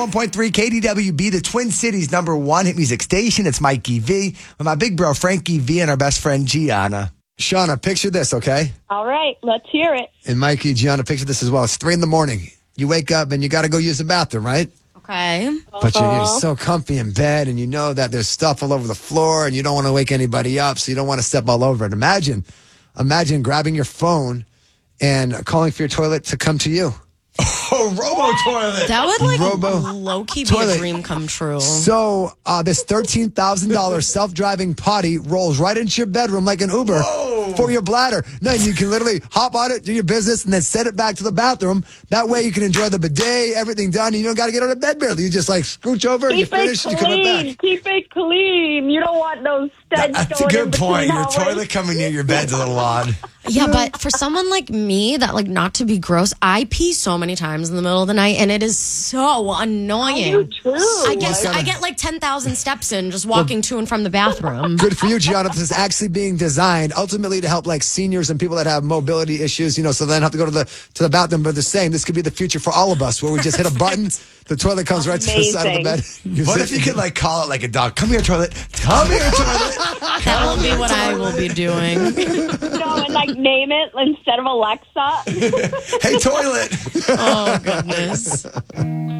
101.3 KDWB, the Twin Cities #1 hit music station. It's Mikey V with my big bro Frankie V and our best friend Gianna. Shauna, picture this, okay? All right, let's hear it. And Mikey, Gianna, picture this as well. It's 3 a.m. You wake up and you got to go use the bathroom, right? Okay. But you're so comfy in bed and you know that there's stuff all over the floor and you don't want to wake anybody up, so you don't want to step all over it. Imagine grabbing your phone and calling for your toilet to come to you. Oh, robo-toilet. That would low-key be a dream come true. So this $13,000 self-driving potty rolls right into your bedroom like an Uber for your bladder. No, you can literally hop on it, do your business, and then send it back to the bathroom. That way you can enjoy the bidet, everything done, and you don't got to get out of bed barely. You just scooch over, and you finish, and you come right back. Keep it clean. You don't want those stench That's going a good in point. between Your hours. toilet coming near your bed's a little odd. Yeah, but for someone like me, that not to be gross, I pee so many times in the middle of the night, and it is so annoying. You too. I get 10,000 steps in just walking to and from the bathroom. Good for you, Gianna. This is actually being designed ultimately to help seniors and people that have mobility issues, so they don't have to go to the bathroom. But they're saying this could be the future for all of us, where we just hit a button, the toilet comes right to the side of the bed. What if you could call it like a dog? Come here, toilet. Come here, toilet. That will be what I will be doing. No, and name it instead of Alexa. Hey, toilet. Oh, goodness.